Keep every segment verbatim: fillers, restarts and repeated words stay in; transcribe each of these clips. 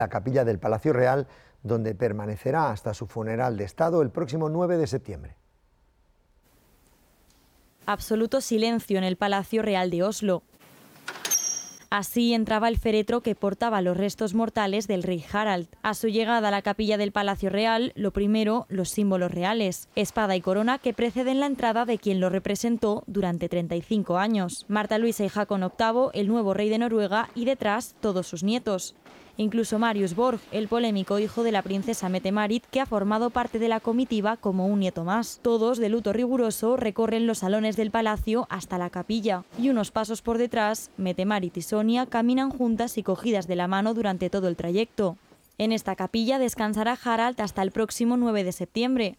la capilla del Palacio Real, donde permanecerá hasta su funeral de Estado el próximo nueve de septiembre. Absoluto silencio en el Palacio Real de Oslo. Así entraba el féretro que portaba los restos mortales del rey Harald. A su llegada a la capilla del Palacio Real, lo primero, los símbolos reales, espada y corona que preceden la entrada de quien lo representó durante treinta y cinco años. Marta Luisa y Haakon octavo, el nuevo rey de Noruega, y detrás todos sus nietos. Incluso Marius Borg, el polémico hijo de la princesa Mette-Marit, que ha formado parte de la comitiva como un nieto más. Todos, de luto riguroso, recorren los salones del palacio hasta la capilla. Y unos pasos por detrás, Mette-Marit y Sonia caminan juntas y cogidas de la mano durante todo el trayecto. En esta capilla descansará Harald hasta el próximo nueve de septiembre,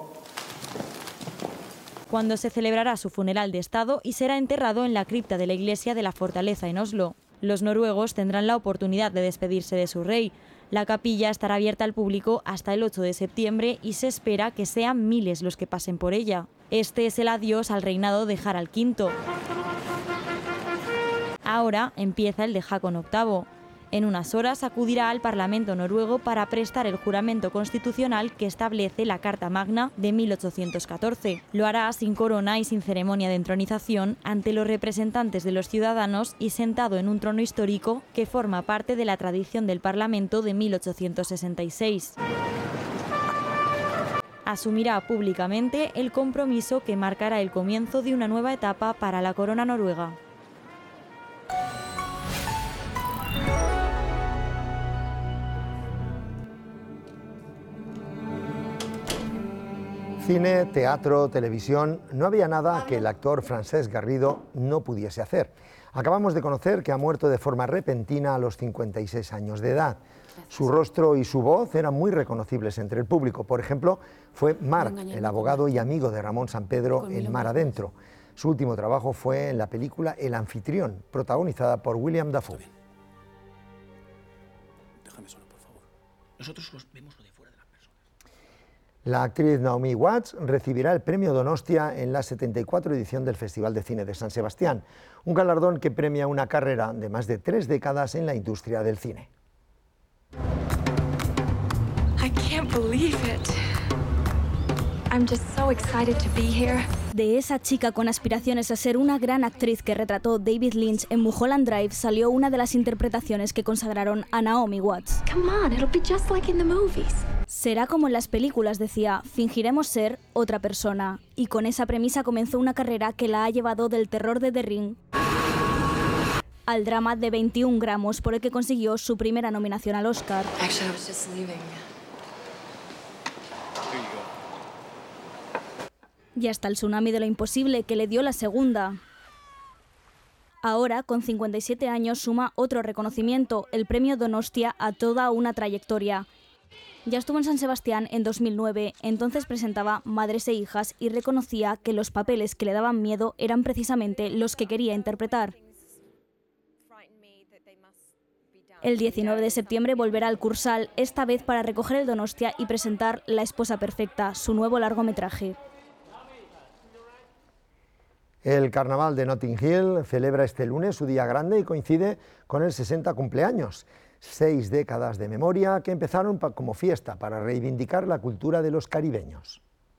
cuando se celebrará su funeral de Estado y será enterrado en la cripta de la iglesia de la Fortaleza en Oslo. Los noruegos tendrán la oportunidad de despedirse de su rey. La capilla estará abierta al público hasta el ocho de septiembre y se espera que sean miles los que pasen por ella. Este es el adiós al reinado de Harald quinto. Ahora empieza el de Haakon octavo. En unas horas acudirá al Parlamento noruego para prestar el juramento constitucional que establece la Carta Magna de mil ochocientos catorce. Lo hará sin corona y sin ceremonia de entronización ante los representantes de los ciudadanos y sentado en un trono histórico que forma parte de la tradición del Parlamento de mil ochocientos sesenta y seis. Asumirá públicamente el compromiso que marcará el comienzo de una nueva etapa para la corona noruega. Cine, teatro, televisión, no había nada que el actor Francesc Garrido no pudiese hacer. Acabamos de conocer que ha muerto de forma repentina a los cincuenta y seis años de edad. Su rostro y su voz eran muy reconocibles entre el público. Por ejemplo, fue Marc, el abogado y amigo de Ramón Sampedro en Mar Adentro. Su último trabajo fue en la película El anfitrión, protagonizada por William Dafoe. Déjame solo, por favor. Nosotros los vemos lo de fuera de la persona. La actriz Naomi Watts recibirá el premio Donostia en la setenta y cuatro edición del Festival de Cine de San Sebastián, un galardón que premia una carrera de más de tres décadas en la industria del cine. I can't believe it. I'm just so excited to be here. De esa chica con aspiraciones a ser una gran actriz que retrató David Lynch en Mulholland Drive salió una de las interpretaciones que consagraron a Naomi Watts. Come on, it'll be just like in the movies. Será como en las películas, decía, fingiremos ser otra persona. Y con esa premisa comenzó una carrera que la ha llevado del terror de The Ring al drama de veintiún gramos, por el que consiguió su primera nominación al Oscar. Actually, I was just leaving. Y hasta el tsunami de lo imposible, que le dio la segunda. Ahora, con cincuenta y siete años, suma otro reconocimiento, el premio Donostia a toda una trayectoria. Ya estuvo en San Sebastián en dos mil nueve, entonces presentaba Madres e hijas y reconocía que los papeles que le daban miedo eran precisamente los que quería interpretar. El diecinueve de septiembre volverá al Cursal, esta vez para recoger el Donostia y presentar La esposa perfecta, su nuevo largometraje. El Carnaval de Notting Hill celebra este lunes su día grande y coincide con el sesenta cumpleaños. Seis décadas de memoria que empezaron como fiesta para reivindicar la cultura de los caribeños.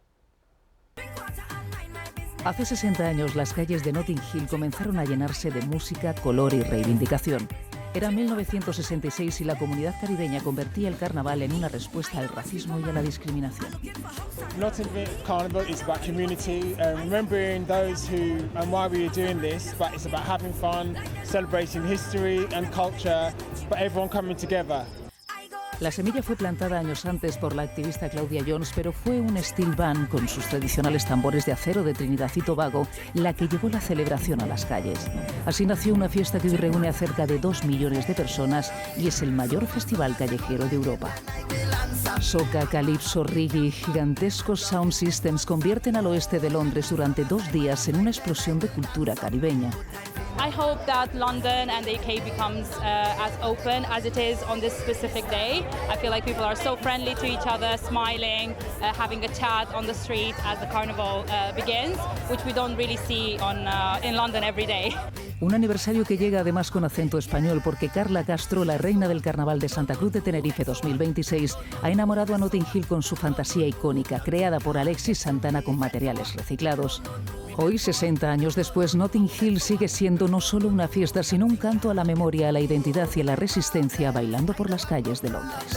Hace sesenta años las calles de Notting Hill comenzaron a llenarse de música, color y reivindicación. Era mil novecientos sesenta y seis y la comunidad caribeña convertía el carnaval en una respuesta al racismo y a la discriminación. Notting Hill Carnival is about community and remembering those who and why we are doing this, but it's about having fun, celebrating history and culture, but everyone coming together. La semilla fue plantada años antes por la activista Claudia Jones, pero fue un steel band con sus tradicionales tambores de acero de Trinidad y Tobago la que llevó la celebración a las calles. Así nació una fiesta que hoy reúne a cerca de dos millones de personas y es el mayor festival callejero de Europa. Soca, calipso, reggae, gigantescos sound systems convierten al oeste de Londres durante dos días en una explosión de cultura caribeña. I hope that London and the U K becomes uh, as open as it is on this specific day. I feel like people are so friendly to each other, smiling, uh, having a chat on the street as the carnival uh, begins, which we don't really see on, uh, in London every day. Un aniversario que llega además con acento español porque Carla Castro, la reina del Carnaval de Santa Cruz de Tenerife dos mil veintiséis, ha enamorado a Notting Hill con su fantasía icónica, creada por Alexis Santana con materiales reciclados. Hoy, sesenta años después, Notting Hill sigue siendo no solo una fiesta, sino un canto a la memoria, a la identidad y a la resistencia, bailando por las calles de Londres.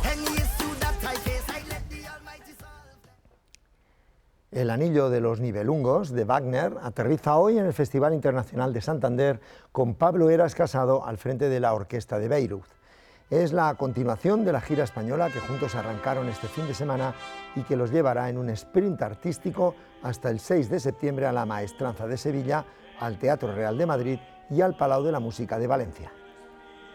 El Anillo de los Nibelungos, de Wagner, aterriza hoy en el Festival Internacional de Santander con Pablo Heras Casado al frente de la Orquesta de Bayreuth. Es la continuación de la gira española que juntos arrancaron este fin de semana y que los llevará en un sprint artístico hasta el seis de septiembre a la Maestranza de Sevilla, al Teatro Real de Madrid y al Palau de la Música de Valencia.